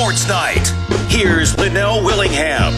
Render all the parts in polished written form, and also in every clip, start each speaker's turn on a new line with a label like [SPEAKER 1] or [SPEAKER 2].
[SPEAKER 1] Sports Night. Here's Linnell Willingham.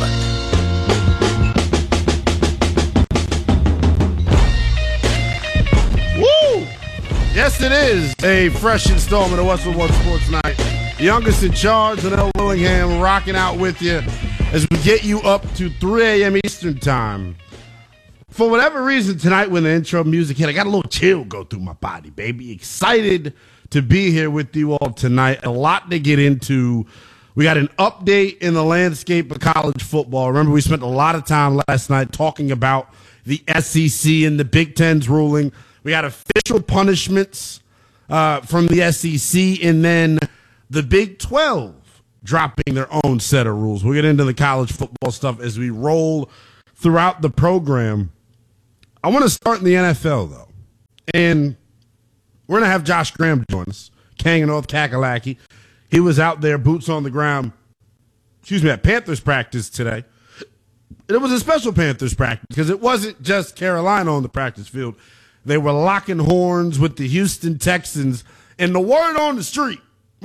[SPEAKER 2] Woo! Yes, it is a fresh installment of Westwood One Sports Night. The youngest in charge, Linnell Willingham, rocking out with you as we get you up to 3 a.m. Eastern Time. For whatever reason tonight when the intro music hit, I got a little chill go through my body, baby. Excited to be here with you all tonight. A lot to get into. We got an update in the landscape of college football. Remember, we spent a lot of time last night talking about the SEC and the Big Ten's ruling. We had official punishments from the SEC, and then the Big 12 dropping their own set of rules. We'll get into the college football stuff as we roll throughout the program. I want to start in the NFL, though. And we're going to have Josh Graham join us, Kang of North Kakalaki. He was out there, boots on the ground, at Panthers practice today. And it was a special Panthers practice because it wasn't just Carolina on the practice field. They were locking horns with the Houston Texans. And the word on the strip,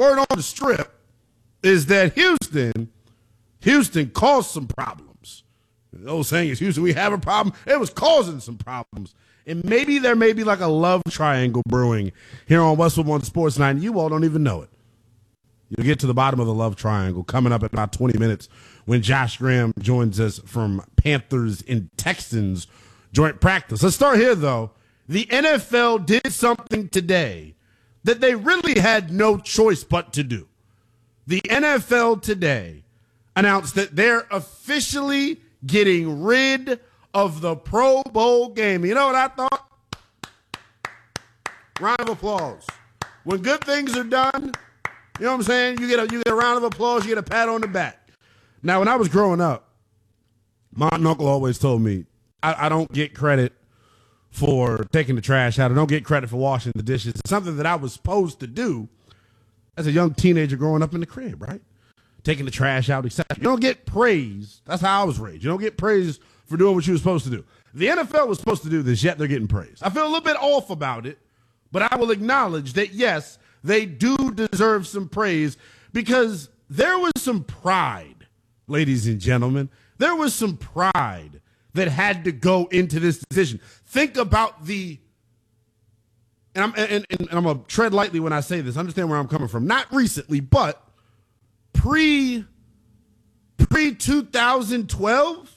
[SPEAKER 2] is that Houston caused some problems. The old saying is, Houston, we have a problem. It was causing some problems. And maybe there may be like a love triangle brewing here on Westwood One Sports Night, and you all don't even know it. You'll get to the bottom of the love triangle coming up in about 20 minutes when Josh Graham joins us from Panthers and Texans joint practice. Let's start here, though. The NFL did something today that they really had no choice but to do. The NFL today announced that they're officially getting rid of the Pro Bowl game. You know what I thought? Round of applause. When good things are done, you know what I'm saying? You get a round of applause, you get a pat on the back. Now, when I was growing up, my aunt and uncle always told me, I don't get credit for taking the trash out. I don't get credit for washing the dishes. It's something that I was supposed to do as a young teenager growing up in the crib, right? Taking the trash out, etc. You don't get praise. That's how I was raised. You don't get praise for doing what you were supposed to do. The NFL was supposed to do this, yet they're getting praise. I feel a little bit off about it, but I will acknowledge that, yes, they do deserve some praise because there was some pride, ladies and gentlemen. There was some pride that had to go into this decision. Think about and I'm going to tread lightly when I say this. Understand where I'm coming from. Not recently, but pre-2012,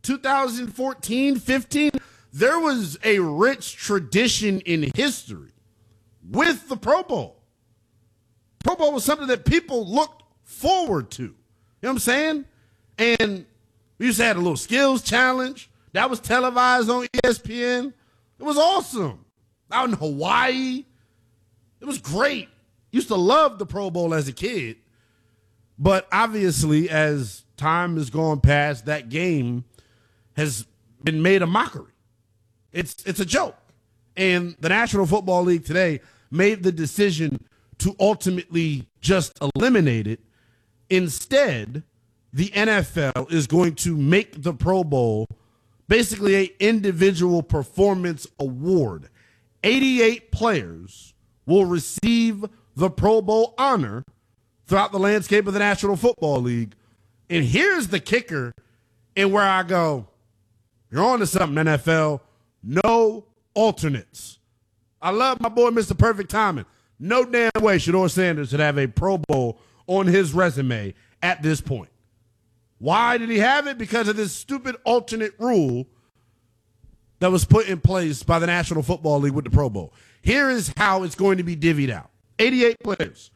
[SPEAKER 2] 2014, 15, there was a rich tradition in history with the Pro Bowl. Pro Bowl was something that people looked forward to. You know what I'm saying? And we used to have a little skills challenge. That was televised on ESPN. It was awesome. Out in Hawaii. It was great. Used to love the Pro Bowl as a kid. But obviously, as time has gone past, that game has been made a mockery. It's a joke. And the National Football League today made the decision to ultimately just eliminate it. Instead, the NFL is going to make the Pro Bowl basically an individual performance award. 88 players will receive the Pro Bowl honor throughout the landscape of the National Football League. And here's the kicker, and where I go, you're on to something, NFL. No alternates. I love my boy, Mr. Perfect Timing. No damn way Shedeur Sanders should have a Pro Bowl on his resume at this point. Why did he have it? Because of this stupid alternate rule that was put in place by the National Football League with the Pro Bowl. Here is how it's going to be divvied out. 88 players.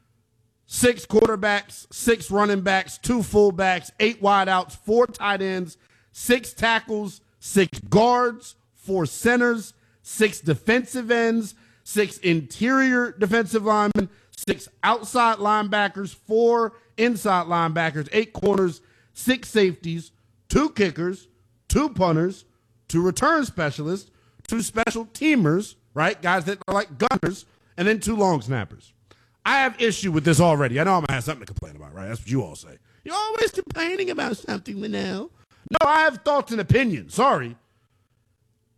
[SPEAKER 2] 6 quarterbacks, 6 running backs, 2 fullbacks, 8 wideouts, 4 tight ends, 6 tackles, 6 guards, 4 centers, 6 defensive ends, 6 interior defensive linemen, 6 outside linebackers, 4 inside linebackers, 8 corners, 6 safeties, 2 kickers, 2 punters, 2 return specialists, 2 special teamers, right? Guys that are like gunners, and then 2 long snappers. I have issue with this already. I know I'm going to have something to complain about, right? That's what you all say. You're always complaining about something, Linnell. No, I have thoughts and opinions. Sorry.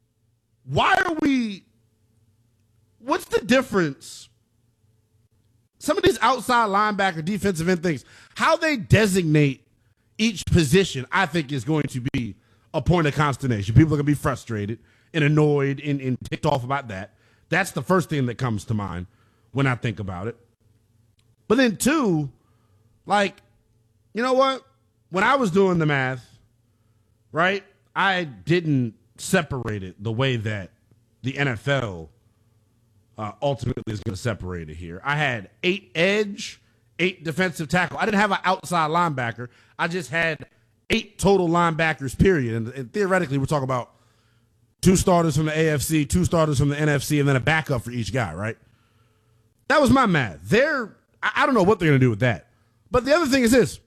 [SPEAKER 2] What's the difference some of these outside linebacker, defensive end things, how they designate each position, I think is going to be a point of consternation. People are going to be frustrated and annoyed and ticked off about that. That's the first thing that comes to mind when I think about it. But then two, like, you know what? When I was doing the math, right, I didn't separate it the way that the NFL ultimately is going to separate it here. I had 8 edge, 8 defensive tackle. I didn't have an outside linebacker. I just had 8 total linebackers, period. And theoretically, we're talking about 2 starters from the AFC, 2 starters from the NFC, and then a backup for each guy, right? That was my math. I don't know what they're going to do with that. But the other thing is this.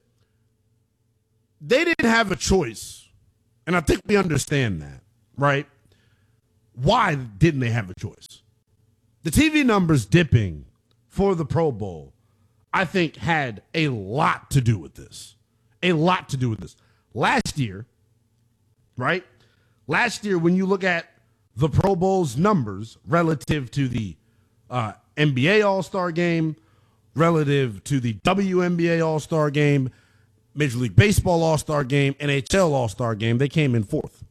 [SPEAKER 2] They didn't have a choice, and I think we understand that, right? Why didn't they have a choice? The TV numbers dipping for the Pro Bowl, I think, had a lot to do with this. A lot to do with this. Last year, right? Last year, when you look at the Pro Bowl's numbers relative to the NBA All-Star Game, relative to the WNBA All-Star Game, Major League Baseball All-Star Game, NHL All-Star Game, they came in 4th.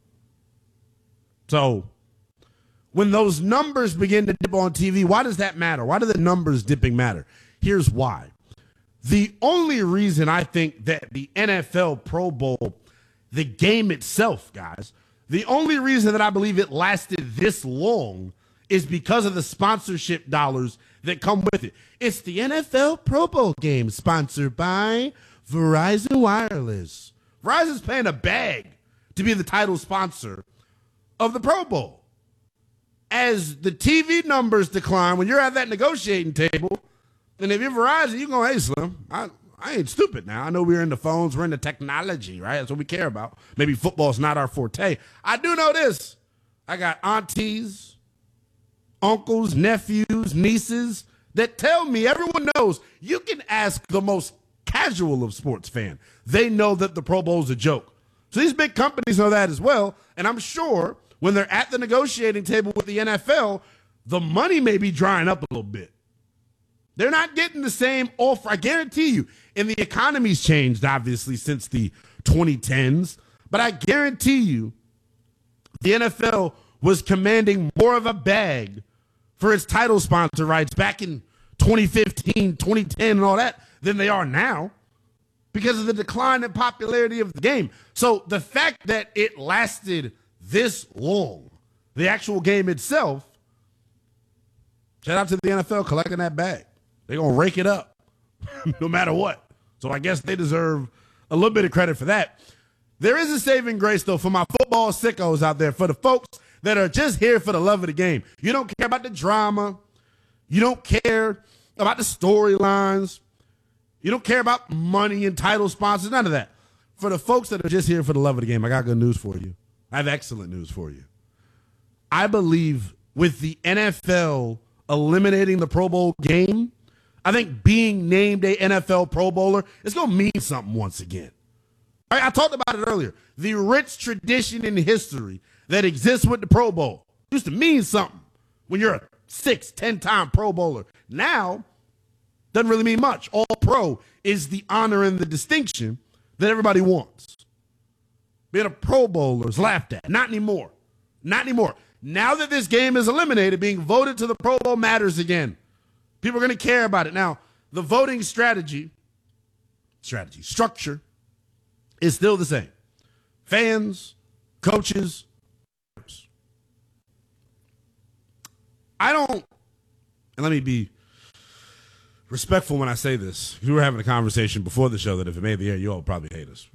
[SPEAKER 2] So when those numbers begin to dip on TV, why does that matter? Why do the numbers dipping matter? Here's why. The only reason I think that the NFL Pro Bowl, the game itself, guys, the only reason that I believe it lasted this long is because of the sponsorship dollars that come with it. It's the NFL Pro Bowl game sponsored by Verizon Wireless. Verizon's paying a bag to be the title sponsor of the Pro Bowl. As the TV numbers decline, when you're at that negotiating table, and if you're Verizon, you're going, hey, Slim, I ain't stupid now. I know we're into phones. We're into technology, right? That's what we care about. Maybe football's not our forte. I do know this. I got aunties, uncles, nephews, nieces that tell me, everyone knows, you can ask the most casual of sports fan. They know that the Pro Bowl is a joke. So these big companies know that as well. And I'm sure when they're at the negotiating table with the NFL, the money may be drying up a little bit. They're not getting the same offer. I guarantee you. And the economy's changed, obviously, since the 2010s. But I guarantee you the NFL was commanding more of a bag for its title sponsor rights back in 2015, 2010, and all that than they are now because of the decline in popularity of the game. So the fact that it lasted this long, the actual game itself, shout out to the NFL collecting that bag. They're going to rake it up no matter what. So I guess they deserve a little bit of credit for that. There is a saving grace, though, for my football sickos out there, for the folks that are just here for the love of the game. You don't care about the drama. You don't care about the storylines. You don't care about money and title sponsors, none of that. For the folks that are just here for the love of the game, I got good news for you. I have excellent news for you. I believe with the NFL eliminating the Pro Bowl game, I think being named a NFL Pro Bowler is going to mean something once again. I talked about it earlier. The rich tradition in history that exists with the Pro Bowl used to mean something when you're a 6, 10-time Pro Bowler. Now, doesn't really mean much. All Pro is the honor and the distinction that everybody wants. Being a Pro Bowler is laughed at. Not anymore. Not anymore. Now that this game is eliminated, being voted to the Pro Bowl matters again. People are going to care about it. Now, the voting structure is still the same. Fans, coaches. And let me be respectful when I say this. We were having a conversation before the show that if it made the air, you all probably hate us.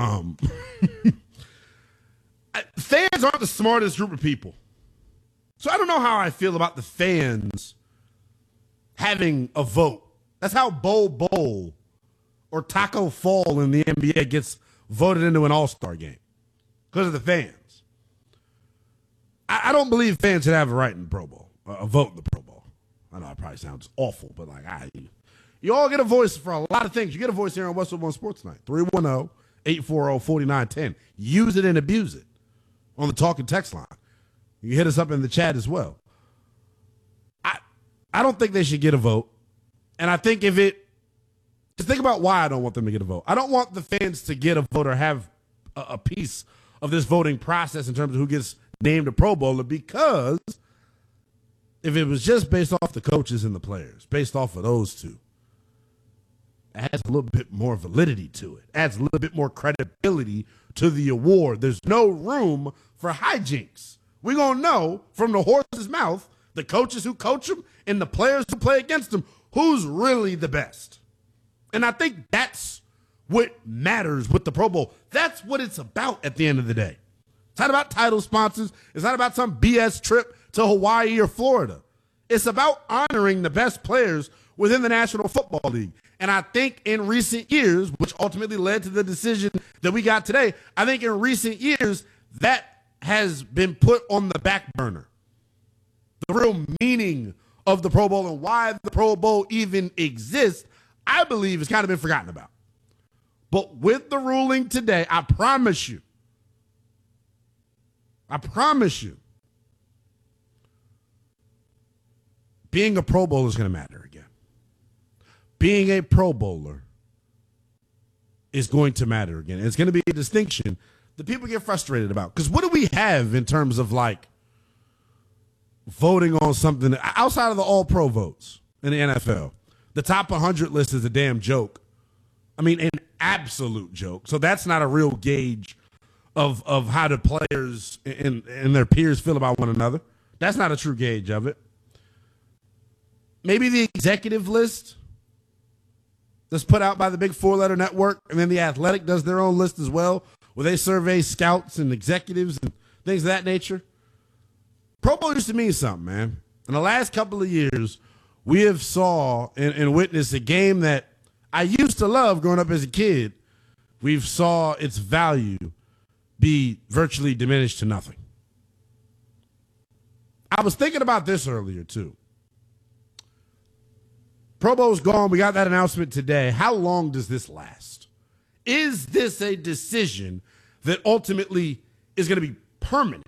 [SPEAKER 2] Fans aren't the smartest group of people. So I don't know how I feel about the fans having a vote. That's how Bol Bol or Taco Fall in the NBA gets voted into an all-star game. Because of the fans. I don't believe fans should have a right in the Pro Bowl. A vote in the Pro Bowl. I know it probably sounds awful, but you all get a voice for a lot of things. You get a voice here on Westwood One Sports Night. 310-840-4910. Use it and abuse it on the talk and text line. You can hit us up in the chat as well. I don't think they should get a vote. And I think just think about why I don't want them to get a vote. I don't want the fans to get a vote or have a piece of this voting process in terms of who gets named a Pro Bowler, because if it was just based off the coaches and the players, based off of those two, it adds a little bit more validity to it, adds a little bit more credibility to the award. There's no room for hijinks. We're going to know from the horse's mouth, the coaches who coach them and the players who play against them, who's really the best. And I think that's what matters with the Pro Bowl. That's what it's about at the end of the day. It's not about title sponsors. It's not about some BS trip to Hawaii or Florida. It's about honoring the best players within the National Football League. And I think in recent years, which ultimately led to the decision that we got today, I think in recent years that has been put on the back burner. The real meaning of the Pro Bowl and why the Pro Bowl even exists, I believe, has kind of been forgotten about. But with the ruling today, I promise you, being a Pro Bowler is going to matter again. Being a Pro Bowler is going to matter again. It's going to be a distinction that people get frustrated about. Because what do we have in terms of like voting on something outside of the all-pro votes in the NFL? The top 100 list is a damn joke. I mean, an absolute joke. So that's not a real gauge of how the players and their peers feel about one another. That's not a true gauge of it. Maybe the executive list that's put out by the big four-letter network, and then The Athletic does their own list as well, where they survey scouts and executives and things of that nature. Pro Bowl used to mean something, man. In the last couple of years, we have saw and witnessed a game that I used to love growing up as a kid. We've saw its value be virtually diminished to nothing. I was thinking about this earlier, too. Pro Bowl's gone. We got that announcement today. How long does this last? Is this a decision that ultimately is going to be permanent?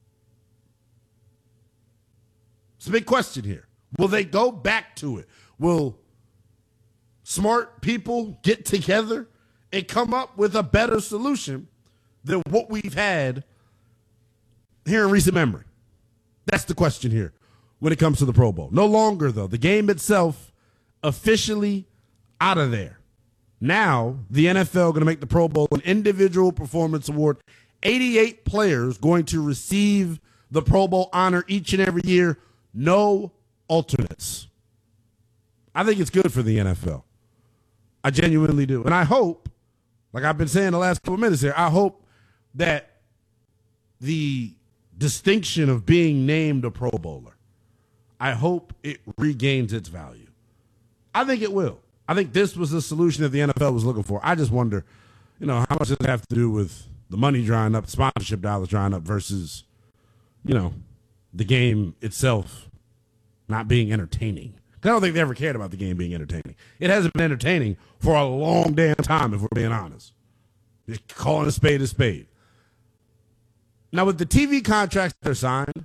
[SPEAKER 2] It's a big question here. Will they go back to it? Will smart people get together and come up with a better solution than what we've had here in recent memory? That's the question here when it comes to the Pro Bowl. No longer, though. The game itself officially out of there. Now, the NFL going to make the Pro Bowl an individual performance award. 88 players going to receive the Pro Bowl honor each and every year. No alternates. I think it's good for the NFL. I genuinely do. And I hope, like I've been saying the last couple of minutes here, I hope that the distinction of being named a Pro Bowler, I hope it regains its value. I think it will. I think this was the solution that the NFL was looking for. I just wonder, how much does it have to do with the money drying up, sponsorship dollars drying up versus, the game itself not being entertaining. I don't think they ever cared about the game being entertaining. It hasn't been entertaining for a long damn time, if we're being honest. Just calling a spade a spade. Now, with the TV contracts that are signed,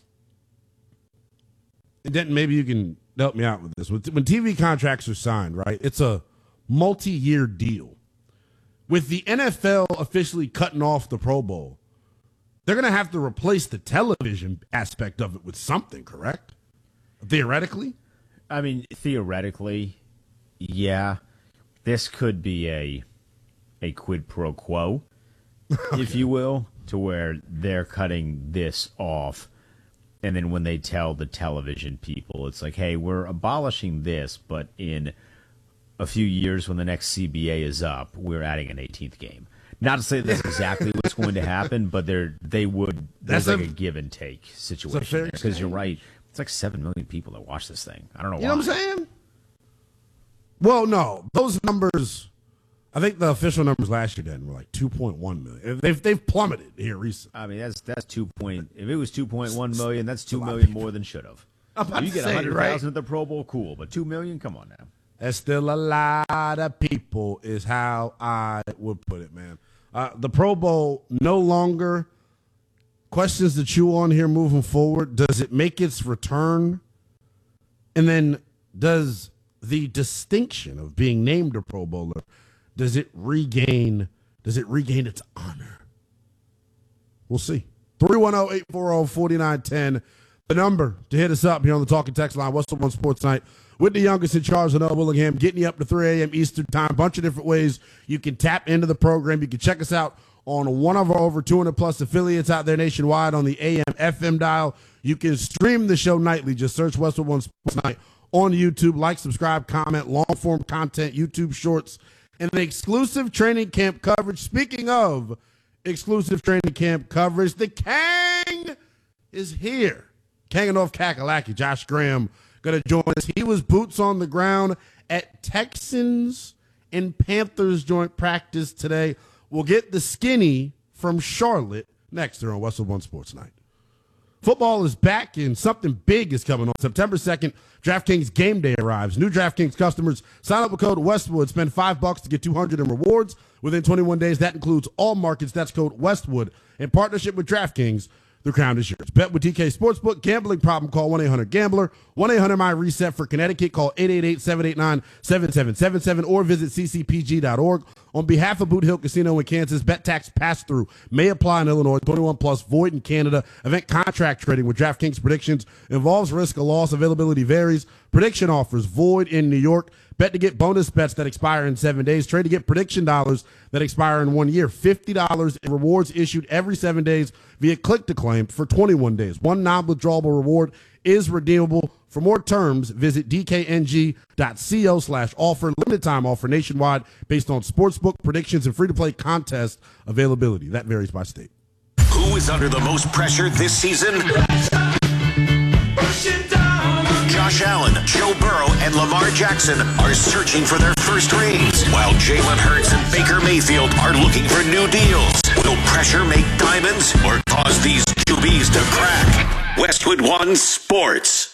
[SPEAKER 2] and then maybe you can help me out with this. When TV contracts are signed, right, it's a multi-year deal. With the NFL officially cutting off the Pro Bowl, they're going to have to replace the television aspect of it with something, correct? Theoretically?
[SPEAKER 3] I mean, theoretically, yeah. This could be a quid pro quo, okay, if you will, to where they're cutting this off. And then when they tell the television people, it's like, hey, we're abolishing this, but in a few years when the next CBA is up, we're adding an 18th game. Not to say that's exactly what's going to happen, but there's like a give and take situation there. Because you're right. It's like 7 million people that watch this thing. I don't know why.
[SPEAKER 2] You know what I'm saying? Well, no. Those numbers, I think the official numbers last year were like 2.1 million. They've plummeted here recently.
[SPEAKER 3] I mean, that's if it was 2.1 million, that's 2 million more than should have. You get 100,000 at the Pro Bowl, cool, but 2 million, come on now.
[SPEAKER 2] That's still a lot of people, is how I would put it, man. The Pro Bowl no longer questions to chew on here moving forward. Does it make its return? And then does the distinction of being named a Pro Bowler, does it regain its honor? We'll see. 310-840-4910. The number to hit us up here on the Talking Text line, Westwood One Sports Night, with the youngest in charge, Linnell Willingham, getting you up to 3 a.m. Eastern time. Bunch of different ways you can tap into the program. You can check us out on one of our over 200-plus affiliates out there nationwide on the AM/FM dial. You can stream the show nightly. Just search Westwood One Sports Night on YouTube. Like, subscribe, comment, long-form content, YouTube shorts, and the exclusive training camp coverage. Speaking of exclusive training camp coverage, the Kang is here. Kang of North Kakalaki, Josh Graham, going to join us. He was boots on the ground at Texans and Panthers joint practice today. We'll get the skinny from Charlotte next here on Westwood One Sports Night. Football is back and something big is coming on. September 2nd, DraftKings Game Day arrives. New DraftKings customers sign up with code Westwood, spend $5 to get $200 in rewards within 21 days. That includes all markets. That's code Westwood. In partnership with DraftKings, the crown is yours. Bet with DK Sportsbook. Gambling problem, call 1-800-GAMBLER. 1-800-MY-RESET. For Connecticut, call 888-789-7777 or visit ccpg.org. On behalf of Boot Hill Casino in Kansas, bet tax pass-through may apply in Illinois. 21 plus, void in Canada. Event contract trading with DraftKings predictions involves risk of loss. Availability varies. Prediction offers void in New York. Bet to get bonus bets that expire in 7 days. Trade to get prediction dollars that expire in 1 year. $50 in rewards issued every 7 days via click to claim for 21 days. One non-withdrawable reward is redeemable. For more terms, visit dkng.co/offer. Limited time offer nationwide based on sportsbook predictions and free-to-play contest availability. That varies by state.
[SPEAKER 1] Who is under the most pressure this season? Josh Allen, Joe Burrow, and Lamar Jackson are searching for their first rings, while Jalen Hurts and Baker Mayfield are looking for new deals. Will pressure make diamonds or cause these QBs to crack? Westwood One Sports.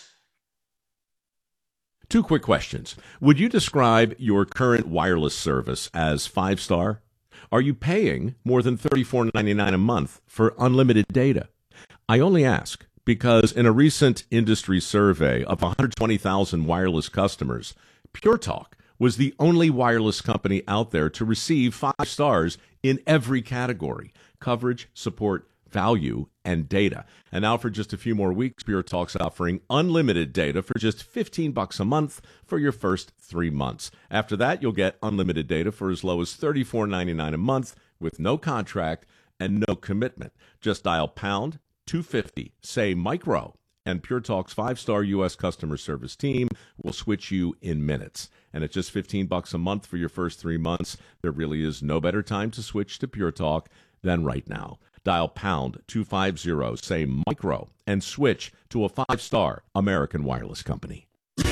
[SPEAKER 4] Two quick questions. Would you describe your current wireless service as 5-star? Are you paying more than $34.99 a month for unlimited data? I only ask because in a recent industry survey of 120,000 wireless customers, Pure Talk was the only wireless company out there to receive 5 stars in every category: coverage, support, value, and data. And now for just a few more weeks, Pure Talk's offering unlimited data for just $15 a month for your first 3 months. After that, you'll get unlimited data for as low as $34.99 a month with no contract and no commitment. Just dial pound 250, say micro, and Pure Talk's 5-star U.S. customer service team will switch you in minutes. And at just $15 a month for your first 3 months, there really is no better time to switch to Pure Talk than right now. Dial pound 250, say micro, and switch to a 5-star American wireless company.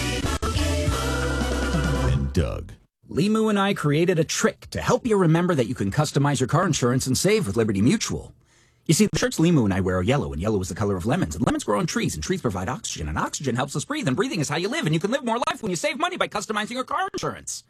[SPEAKER 5] And Doug.
[SPEAKER 6] Limu and I created a trick to help you remember that you can customize your car insurance and save with Liberty Mutual. You see, the shirts Limu and I wear are yellow, and yellow is the color of lemons. And lemons grow on trees, and trees provide oxygen, and oxygen helps us breathe, and breathing is how you live, and you can live more life when you save money by customizing your car insurance.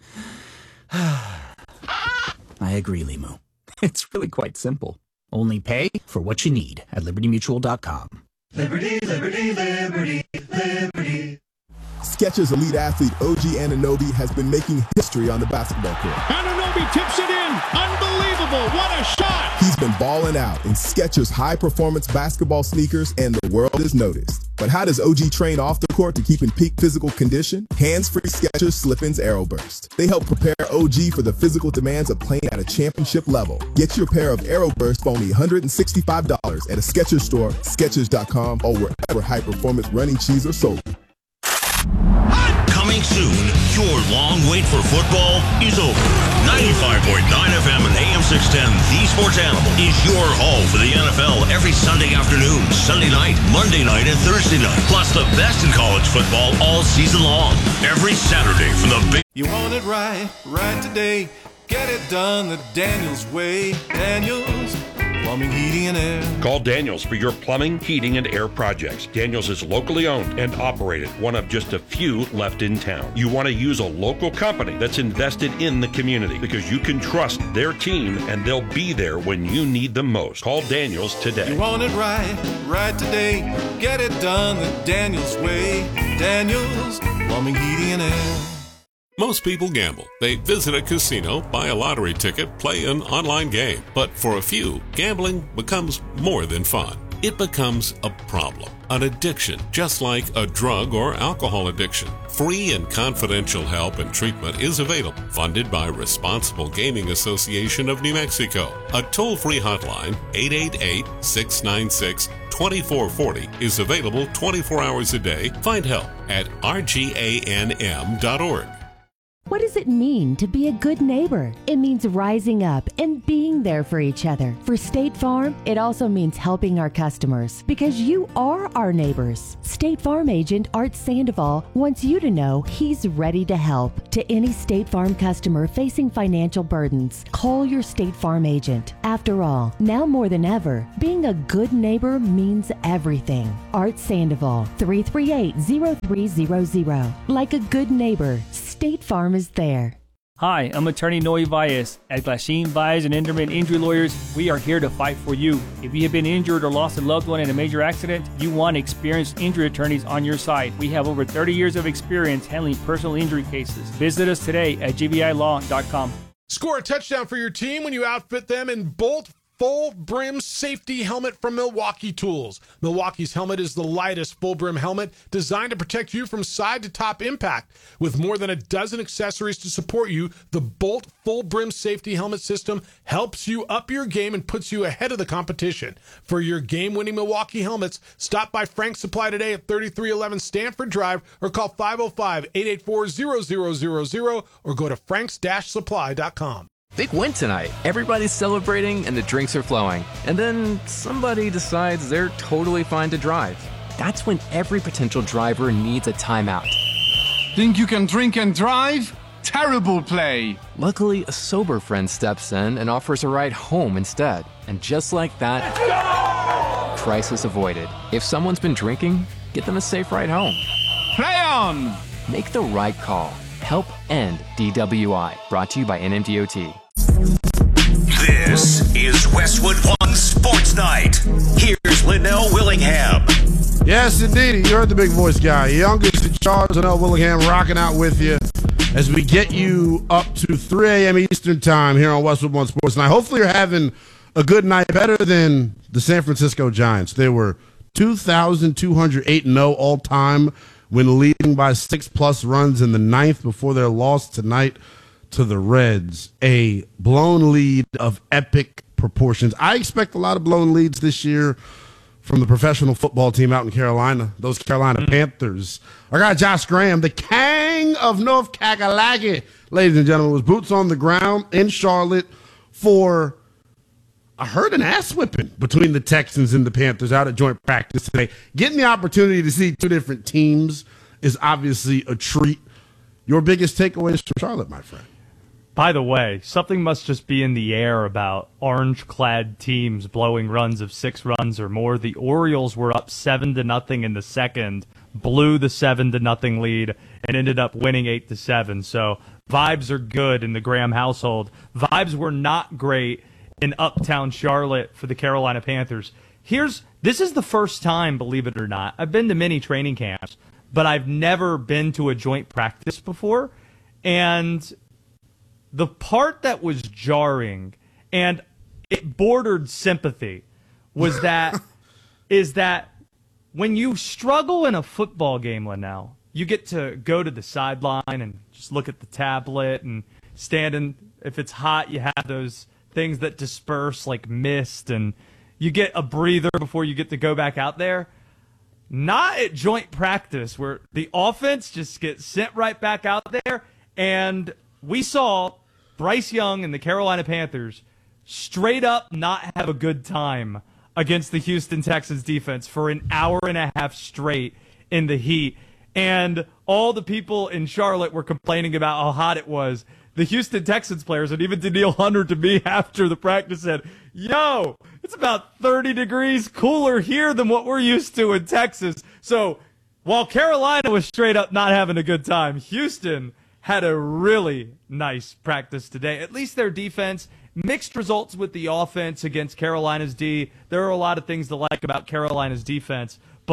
[SPEAKER 6] I agree, Limu. It's really quite simple. Only pay for what you need at LibertyMutual.com.
[SPEAKER 7] Liberty, liberty, liberty, liberty.
[SPEAKER 5] Skechers elite athlete OG Anunoby has been making history on the basketball court.
[SPEAKER 8] Anunoby tips it in. Unbelievable. What a shot.
[SPEAKER 5] He's been balling out in Skechers high-performance basketball sneakers, and the world has noticed. But how does OG train off the court to keep in peak physical condition? Hands-free Skechers Slip-ins Aeroburst. They help prepare OG for the physical demands of playing at a championship level. Get your pair of Aeroburst for only $165 at a Skechers store, Skechers.com, or wherever high-performance running shoes are sold.
[SPEAKER 9] Coming soon, your long wait for football is over. 95.9 FM and AM 610, The Sports Animal, is your home for the NFL every Sunday afternoon, Sunday night, Monday night, and Thursday night. Plus the best in college football all season long. Every Saturday from the big...
[SPEAKER 7] You want it right today. Get it done the Daniels way. Daniels Plumbing, Heating, and Air.
[SPEAKER 10] Call Daniels for your plumbing, heating, and air projects. Daniels is locally owned and operated, one of just a few left in town. You want to use a local company that's invested in the community because you can trust their team and they'll be there when you need them most. Call Daniels today.
[SPEAKER 7] You want it right today. Get it done the Daniels way. Daniels Plumbing, Heating, and Air.
[SPEAKER 11] Most people gamble. They visit a casino, buy a lottery ticket, play an online game. But for a few, gambling becomes more than fun. It becomes a problem, an addiction, just like a drug or alcohol addiction. Free and confidential help and treatment is available, funded by Responsible Gaming Association of New Mexico. A toll-free hotline, 888-696-2440, is available 24 hours a day. Find help at rganm.org.
[SPEAKER 12] What does it mean to be a good neighbor? It means rising up and being there for each other. For State Farm, it also means helping our customers because you are our neighbors. State Farm agent Art Sandoval wants you to know he's ready to help. To any State Farm customer facing financial burdens, call your State Farm agent. After all, now more than ever, being a good neighbor means everything. Art Sandoval, 338-0300. Like a good neighbor, State Farm is there.
[SPEAKER 13] Hi, I'm attorney Noe Valles. At Glasheen, Valles and Inderman Injury Lawyers, we are here to fight for you. If you have been injured or lost a loved one in a major accident, you want experienced injury attorneys on your side. We have over 30 years of experience handling personal injury cases. Visit us today at gbilaw.com.
[SPEAKER 14] Score a touchdown for your team when you outfit them in Bolt Full Brim Safety Helmet from Milwaukee Tools. Milwaukee's helmet is the lightest full brim helmet designed to protect you from side to top impact. With more than a dozen accessories to support you, the Bolt Full Brim Safety Helmet system helps you up your game and puts you ahead of the competition. For your game-winning Milwaukee helmets, stop by Frank's Supply today at 3311 Stanford Drive or call 505-884-0000 or go to franks-supply.com.
[SPEAKER 15] Big win tonight. Everybody's celebrating and the drinks are flowing. And then somebody decides they're totally fine to drive. That's when every potential driver needs a timeout.
[SPEAKER 16] Think you can drink and drive? Terrible play.
[SPEAKER 15] Luckily, a sober friend steps in and offers a ride home instead. And just like that, crisis avoided. If someone's been drinking, get them a safe ride home.
[SPEAKER 16] Play on!
[SPEAKER 15] Make the right call. Help end DWI. Brought to you by NMDOT.
[SPEAKER 1] This is Westwood One Sports Night. Here's Linnell Willingham.
[SPEAKER 2] Yes, indeed. You heard the big voice guy. Youngest in charge, Linnell Willingham, rocking out with you as we get you up to 3 a.m. Eastern time here on Westwood One Sports Night. Hopefully you're having a good night, better than the San Francisco Giants. They were 2,208-0 all-time when leading by 6+ runs in the ninth before their loss tonight to the Reds. A blown lead of epic proportions. I expect a lot of blown leads this year from the professional football team out in Carolina, those Carolina Panthers. Our guy Josh Graham, the King of North Kakalaki, ladies and gentlemen, was boots on the ground in Charlotte for, I heard, an ass whipping between the Texans and the Panthers out at joint practice today. Getting the opportunity to see two different teams is obviously a treat. Your biggest takeaways from Charlotte, my friend?
[SPEAKER 17] By the way, something must just be in the air about orange-clad teams blowing runs of 6 runs or more. The Orioles were up 7-0 in the second, blew the 7-0 lead, and ended up winning 8-7. So vibes are good in the Graham household. Vibes were not great in uptown Charlotte for the Carolina Panthers. This is the first time, believe it or not, I've been to many training camps, but I've never been to a joint practice before. And the part that was jarring, and it bordered sympathy, was that when you struggle in a football game, Linnell, you get to go to the sideline and just look at the tablet and stand in. If it's hot, you have those things that disperse like mist, and you get a breather before you get to go back out there. Not at joint practice, where the offense just gets sent right back out there, and we saw Bryce Young and the Carolina Panthers straight up not have a good time against the Houston Texans defense for an hour and a half straight in the heat. And all the people in Charlotte were complaining about how hot it was. The Houston Texans players, and even Danielle Hunter to me after the practice said, yo, it's about 30 degrees cooler here than what we're used to in Texas. So while Carolina was straight up not having a good time, Houston had a really nice practice today. At least their defense, mixed results with the offense against Carolina's D. There are a lot of things to like about Carolina's defense, but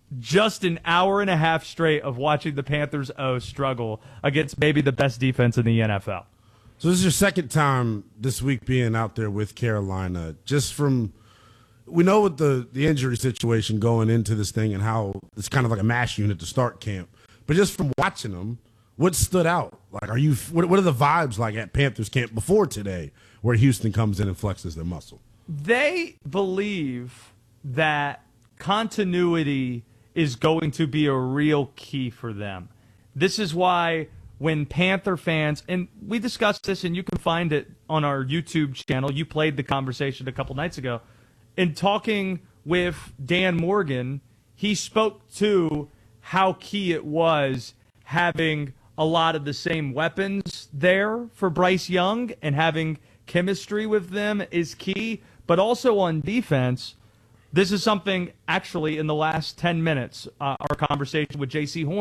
[SPEAKER 17] just an hour and a half straight of watching the Panthers struggle against maybe the best defense in the NFL.
[SPEAKER 2] So this is your second time this week being out there with Carolina. Just from, we know with the injury situation going into this thing and how it's kind of like a mash unit to start camp. But just from watching them, what stood out? Like, what are the vibes like at Panthers camp before today, where Houston comes in and flexes their muscle?
[SPEAKER 17] They believe that continuity is going to be a real key for them. This is why when Panther fans, and we discussed this, and you can find it on our YouTube channel. You played the conversation a couple nights ago. In talking with Dan Morgan, he spoke to how key it was having a lot of the same weapons there for Bryce Young, and having chemistry with them is key. But also on defense, this is something actually in the last 10 minutes, our conversation with J.C. Horn,